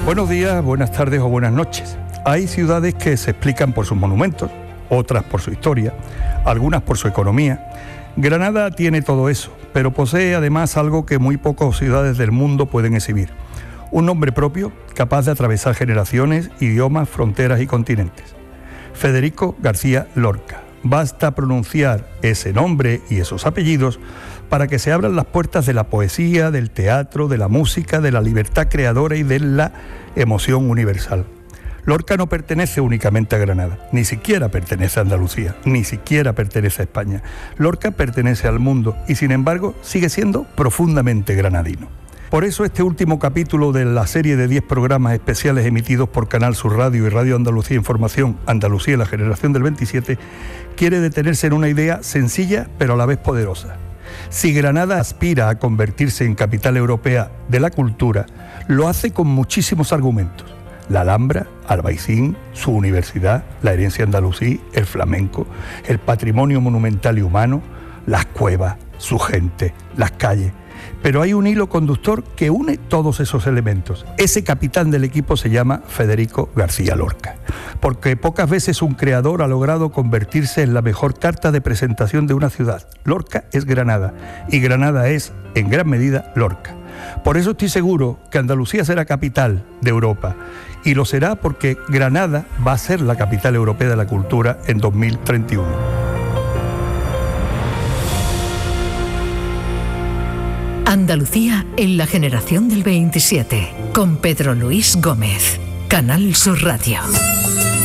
Buenos días, buenas tardes o buenas noches. Hay ciudades que se explican por sus monumentos, otras por su historia, algunas por su economía. Granada tiene todo eso, pero posee además algo que muy pocas ciudades del mundo pueden exhibir. Un nombre propio, capaz de atravesar generaciones, idiomas, fronteras y continentes. Federico García Lorca. Basta pronunciar ese nombre y esos apellidos para que se abran las puertas de la poesía, del teatro, de la música, de la libertad creadora y de la emoción universal. Lorca no pertenece únicamente a Granada, ni siquiera pertenece a Andalucía, ni siquiera pertenece a España. Lorca pertenece al mundo y, sin embargo, sigue siendo profundamente granadino. Por eso este último capítulo de la serie de 10 programas especiales emitidos por Canal Sur Radio y Radio Andalucía Información, Andalucía, la generación del 27, quiere detenerse en una idea sencilla pero a la vez poderosa. Si Granada aspira a convertirse en capital europea de la cultura, lo hace con muchísimos argumentos. La Alhambra, Albaicín, su universidad, la herencia andalusí, el flamenco, el patrimonio monumental y humano, las cuevas, su gente, las calles. Pero hay un hilo conductor que une todos esos elementos. Ese capitán del equipo se llama Federico García Lorca, porque pocas veces un creador ha logrado convertirse en la mejor carta de presentación de una ciudad. Lorca es Granada y Granada es, en gran medida, Lorca. Por eso estoy seguro que Andalucía será capital de Europa, y lo será porque Granada va a ser la capital europea de la cultura en 2031. Andalucía en la generación del 27, con Pedro Luis Gómez. Canal Sur Radio.